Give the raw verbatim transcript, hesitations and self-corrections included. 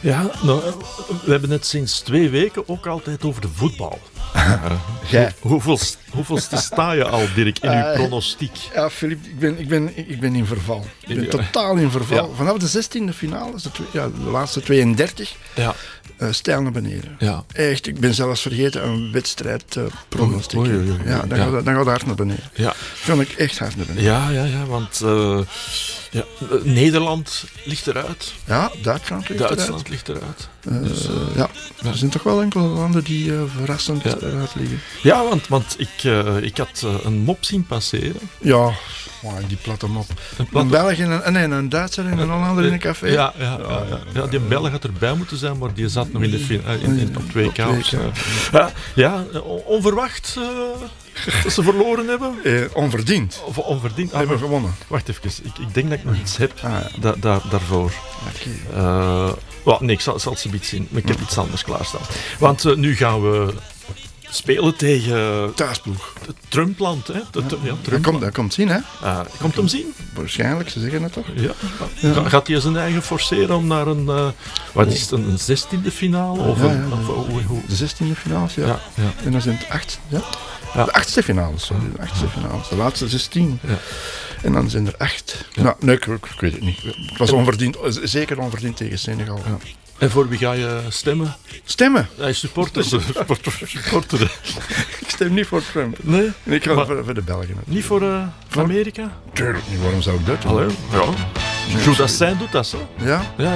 Ja, nou, we hebben het sinds twee weken ook altijd over de voetbal. Jij. Hoe, hoeveel, hoeveelste sta je al, Dirk, in uw Uh, pronostiek? Ja, Filip, ik ben, ik, ben, ik ben in verval. Ik ben Ja. totaal in verval. Ja. Vanaf de zestiende finale, de, twee- ja, de laatste tweedendertig, Ja. uh, stijl naar beneden. Ja. Echt, ik ben zelfs vergeten een wedstrijd te pronostieken. Oei, oei, oei, oei. Ja, dan, Ja. Gaat, het- dan gaat het hard naar beneden. Ja. Dan ga ik echt hard naar beneden. Ja, ja, ja, want uh, ja, Nederland ligt eruit. Ja, Duitsland ligt Duitsland ligt eruit. eruit. Uh, Dus, uh, ja. ja. Er zijn toch wel enkele landen die uh, verrassend Ja. eruit liggen. Ja, want, want ik, uh, ik had uh, een mop zien passeren. Ja, oh, die platte mop. Een platte- Een Belg en een, nee, een Duitser en een Hollander in een café. Ja, ja, ja, ja. ja, die Belg had erbij moeten zijn, maar die zat nog in de fin- uh, in, in, op twee K. Op of twee zo. K. Ja, ja, on- onverwacht uh, dat ze verloren hebben. Eh, onverdiend. Of onverdiend. We Ah, hebben maar- gewonnen. wacht even, ik, ik denk dat ik nog iets heb Ah, ja. da, da, daarvoor. Oké. Uh, well, nee, ik zal, zal het ze iets zien, maar ik heb iets anders klaarstaan. Want uh, nu gaan we spelen tegen Thuisploeg. het Trumpland. Hè? De, de- ja, Dat Trump. komt, dat komt zien, hè? Uh, komt hem zien? Waarschijnlijk, ze zeggen het toch? Ja. Ga- Gaat hij zijn eigen forceren om naar een, uh, wat is het, een, een zestiende finale? Of Ja, een, ja, ja. of, hoe, hoe? De zestiende finales, ja. Ja, ja. En dan zijn het acht, ja? Ja. De achtste finales, sorry. De achtste finales. De laatste zestien. Ja. En dan zijn er acht. Ja. Nou, nee, ik, ik weet het niet. Het was onverdiend, zeker onverdiend tegen Senegal. Ja. En voor wie ga je stemmen? Stemmen. Hij is supporter. supporter, supporter. Ik stem niet voor Trump. Nee? Ik ga Maar- voor, voor de Belgen. Niet voor uh, Voor- Amerika? Tuurlijk niet, waarom zou ik dat doen? Hallo? Ja. Doe dat zijn, doet dat zo. Ja? Ja.